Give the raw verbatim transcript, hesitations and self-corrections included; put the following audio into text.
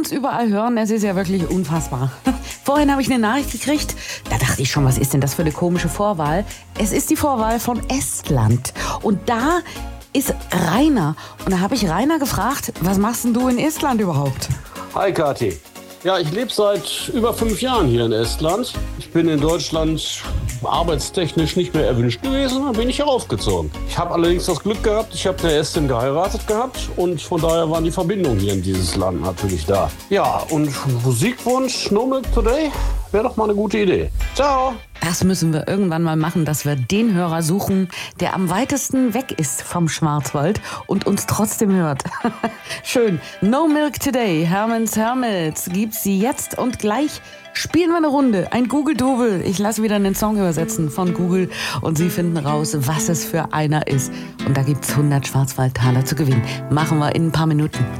uns überall hören. Es ist ja wirklich unfassbar. Vorhin habe ich eine Nachricht gekriegt. Da dachte ich schon, was ist denn das für eine komische Vorwahl? Es ist die Vorwahl von Estland. Und da ist Rainer. Und da habe ich Rainer gefragt, was machst denn du in Estland überhaupt? Hi Kathi. Ja, ich lebe seit über fünf Jahren hier in Estland. Ich bin in Deutschland arbeitstechnisch nicht mehr erwünscht gewesen, dann bin ich hier aufgezogen. Ich habe allerdings das Glück gehabt, ich habe eine Estin geheiratet gehabt und von daher waren die Verbindungen hier in dieses Land natürlich da. Ja, und Musikwunsch No Milk Today wäre doch mal eine gute Idee. Ciao! Das müssen wir irgendwann mal machen, dass wir den Hörer suchen, der am weitesten weg ist vom Schwarzwald und uns trotzdem hört. Schön. No Milk Today, Hermanns Hermits, gibt's sie jetzt und gleich spielen wir eine Runde. Ein Google-Double. Ich lasse wieder einen Song übersetzen von Google und Sie finden raus, was es für einer ist. Und da gibt's hundert Schwarzwaldtaler zu gewinnen. Machen wir in ein paar Minuten.